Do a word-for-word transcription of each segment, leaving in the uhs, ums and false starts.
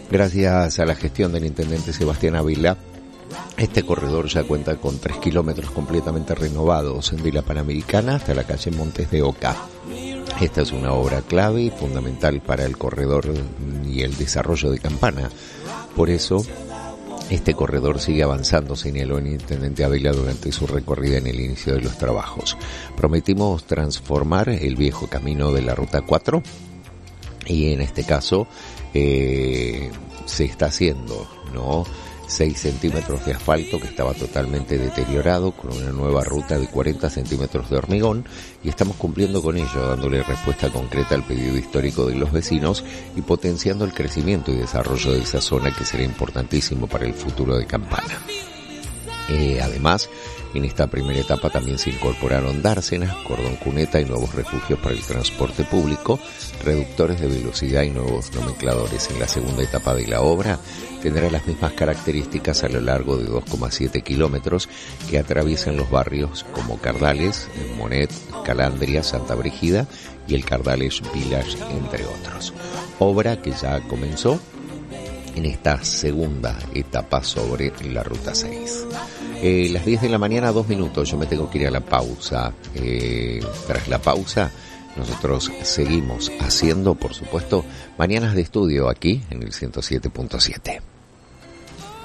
Gracias a la gestión del intendente Sebastián Ávila, este corredor ya cuenta con tres kilómetros completamente renovados de la Panamericana hasta la calle Montes de Oca. Esta es una obra clave y fundamental para el corredor y el desarrollo de Campana. Por eso, este corredor sigue avanzando, señaló el intendente Ávila durante su recorrida en el inicio de los trabajos. Prometimos transformar el viejo camino de la Ruta cuatro y en este caso eh, se está haciendo, ¿no? seis centímetros de asfalto que estaba totalmente deteriorado, con una nueva ruta de cuarenta centímetros de hormigón, y estamos cumpliendo con ello, dándole respuesta concreta al pedido histórico de los vecinos y potenciando el crecimiento y desarrollo de esa zona que será importantísimo para el futuro de Campana. Eh, además, en esta primera etapa también se incorporaron dársenas, cordón cuneta y nuevos refugios para el transporte público, reductores de velocidad y nuevos nomencladores. En la segunda etapa de la obra tendrá las mismas características a lo largo de dos coma siete kilómetros que atraviesan los barrios como Cardales, Monet, Calandria, Santa Brígida y el Cardales Village, entre otros. Obra que ya comenzó en esta segunda etapa sobre la Ruta seis. Eh, las diez de la mañana, dos minutos, yo me tengo que ir a la pausa. Eh, tras la pausa, nosotros seguimos haciendo, por supuesto, Mañanas de Estudio aquí en el ciento siete punto siete.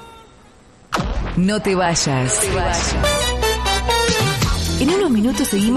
No te vayas. En unos minutos seguimos